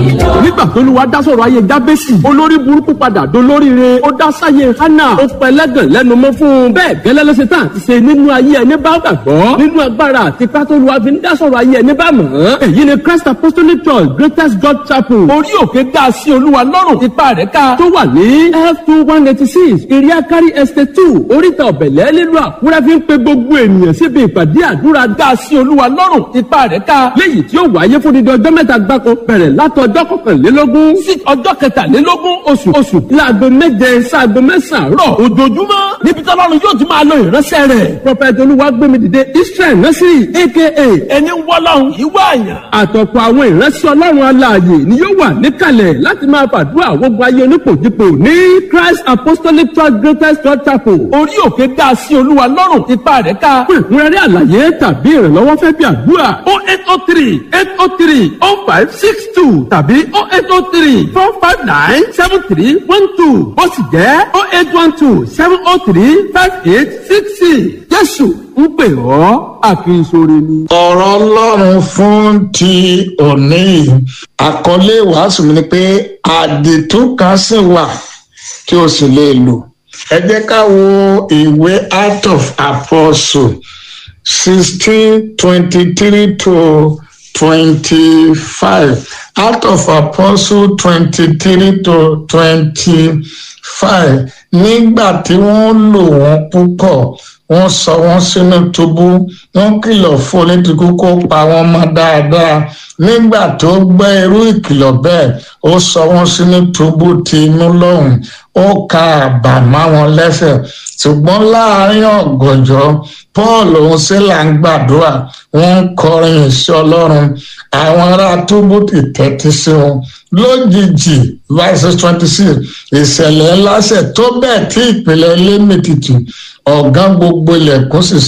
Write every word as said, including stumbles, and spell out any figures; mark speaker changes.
Speaker 1: nígbà tó lù wá dá sọ̀rọ̀ ayé Jábésì olórí burúkú padà dolóríire ó dá sáyé Hánà ó pẹlẹ́gàn lẹ́nu mọ́ fún un bẹ́ẹ̀ gẹ́lẹ́ ló ṣe tán àti ṣe nínú ayé ẹni bá gbàgbọ́ nínú agbára àti pátó lu àfi ń dá sọ̀rọ̀ ayé ẹni bá mọ̀ ọ́n èyí ni Christ Apostolic Church Greatest God Chapel orí òkè dá sí olúwa lọ́rùn ipa rẹ̀ ká tó wà ní F two one eighty six Iriakari Estate two oríta ọ̀bẹ̀lẹ̀ nílùú Àkúrẹ́ fi ń pe gbogbo ènìyàn síbi ìpàdé àdúrà dá sí olúwa lọ́rùn ipa rẹ̀ ká léyìí tí ó wáyé fún dídí ọjọ́ mẹ́ta gbáko bẹ̀rẹ̀ látọjọ́ kọkànlélógún sí ọjọ́ kẹtàlélógún oṣù oṣù láago méje sáago mẹ́sàn-án rọ̀ ojoojúmọ́ níbi tí Ọlọ́run yóò ti máa lo ìránṣẹ́ rẹ̀ Prophet Olúwagbémidìde Israel Násírì aka ẹni wọ́lọ́run ìwé àyàn àtọ̀pọ̀ àwọn ìránṣẹ́ Ọlọ́run alààyè ni yóò wà níkàlẹ̀ láti máa fàdúrà gbogbo ayé onípòjìpò ní Christ Apostolic Church Greatest God Chapel orí òkè dá sí olúwa lọ́rùn ipa rẹ̀ ká fún ìkúnrẹ́rẹ́ àlàyé tàbí ìrànlọ́wọ́ fẹ́ bí àdúrà oh eight oh three eight oh three oh five six two tàbí oh eight oh three four five nine seven three one two ó sì jẹ́ oh eight one two seven oh three five eight six six Jésù ń pè ọ́ àkínsóre ni.
Speaker 2: ọ̀rọ̀ Ọlọ́run fún ti òní àkọlé ìwàásù mi ni pé àdìtú kan sì wà tí o sì lè lò. ẹ jẹ́ ká wo ìwé Acts of Apostles sixteen twenty-three to twenty-five Acts of Apostles twenty-three to twenty-five nígbà tí wọ́n lò wọ́n púpọ̀ wọ́n sọ wọ́n sínú túbú wọ́n kìlọ̀ fún onídùúgbò kó pa wọ́n mọ́ dáadáa nígbà tó gbọ́ irú ìkìlọ̀ bẹ́ẹ̀ ó sọ wọ́n sínú túbú ti inú lọ́hùn ó ka àbà má wọn lẹ́sẹ̀ ṣùgbọ́n láàrin ọ̀gànjọ́ Paul òun sílà ń gbàdúrà wọ́n ń kọrin ìṣe Ọlọ́run àwọn ará túbú ti tẹ́tí sí wọn lójijì verse twenty six ìṣẹ̀lẹ̀ ńlá ṣẹ̀ tó bẹ́ẹ̀ tí ìpìlẹ̀ ilé mìtìtì ọ̀gá gbogbo ilẹ̀kùn sì